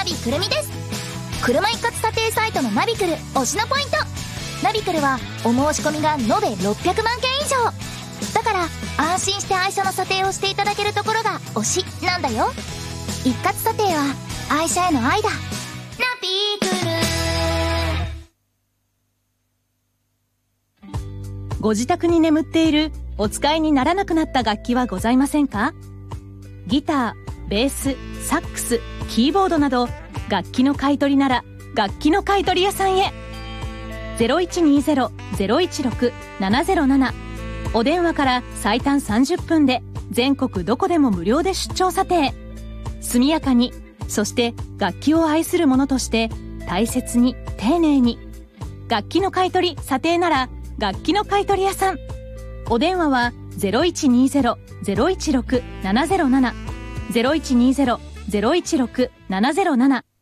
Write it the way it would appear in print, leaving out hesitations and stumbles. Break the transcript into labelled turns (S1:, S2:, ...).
S1: ビくるみです。車一括査定サイトのナビクル推しのポイント。ナビクルはお申し込みが延べ600万件以上だから、安心して愛車の査定をしていただけるところが推しなんだよ。一括査定は愛車への愛だ。ナビクル。
S2: ご自宅に眠っているお使いにならなくなった楽器はございませんか？ギター、ベース、サックス、キーボードなど楽器の買い取りなら楽器の買い取り屋さんへ。 0120-016-707 お電話から最短30分で全国どこでも無料で出張査定。速やかに、そして楽器を愛する者として大切に丁寧に。楽器の買い取り査定なら楽器の買い取り屋さん。お電話は 0120-016-707 0120-016-707